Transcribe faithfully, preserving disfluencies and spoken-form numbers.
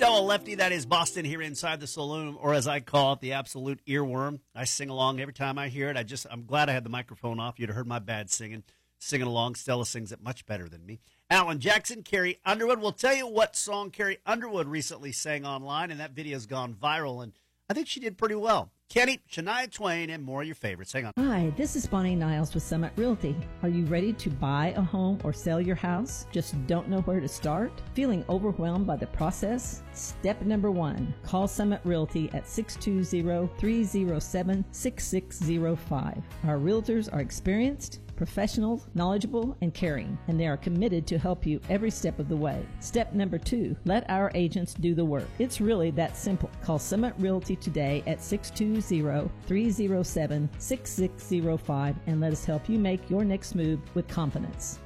Stella Lefty, that is Boston here inside the saloon, or as I call it, the absolute earworm. I sing along every time I hear it. I just, I'm glad I had the microphone off. You'd have heard my bad singing. Singing along. Stella sings it much better than me. Alan Jackson, Carrie Underwood. We'll tell you what song Carrie Underwood recently sang online, and that video's gone viral, and I think she did pretty well. Kenny, Shania Twain, and more of your favorites. Hang on. Hi, this is Bonnie Niles with Summit Realty. Are you ready to buy a home or sell your house? Just don't know where to start? Feeling overwhelmed by the process? Step number one, call Summit Realty at six two zero, three zero seven, six six zero five. Our realtors are experienced, professional, knowledgeable, and caring, and they are committed to help you every step of the way. Step number two, let our agents do the work. It's really that simple. Call Summit Realty today at six two zero, three zero seven, six six zero five and let us help you make your next move with confidence.